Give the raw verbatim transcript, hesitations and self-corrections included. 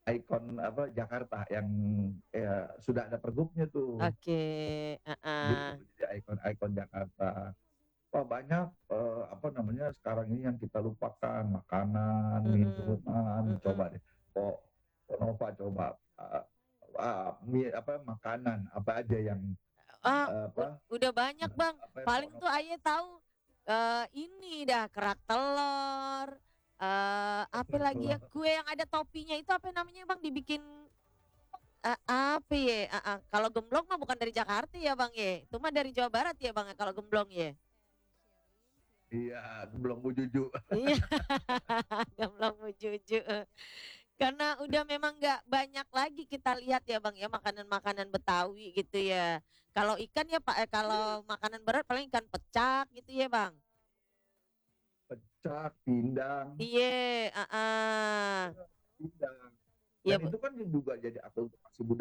ikon apa, Jakarta yang, ya sudah ada pergubnya tuh. Oke, Gitu, heeh. jadi ikon-ikon Jakarta. Wah banyak, eee, apa namanya, sekarang ini yang kita lupakan, makanan, Mhm, minuman, coba mhm. deh, ko Kak Nova coba, eee eee, mi apa, makanan apa aja yang, Ah, eee, ud apa, udah banyak eee, Bang, apa yang Kak paling tuh Nova aye tahu, eee, ini dah kerak telor, eee, Oh kerak apalagi ya, telor. kue yang ada topinya itu apa namanya Bang, dibikin, eee, apa ye, heeh, kalau gemblong mah bukan dari Jakarta ya Bang ye, itu mah dari Jawa Barat ya Bang ya kalau gemblong ye? Iya, gemblong Bu Juju. Iya, gemblong Bu Juju, eee, karena udah memang nggak banyak lagi kita lihat ya Bang ya, makanan-makanan Betawi gitu ya. Kalau ikan ya pa eh, kalau makanan berat paling ikan pecak gitu ya Bang? Pecak, pindang. Iye, heeh. Bener, pindang. Dan Iya be itu kan juga jadi akul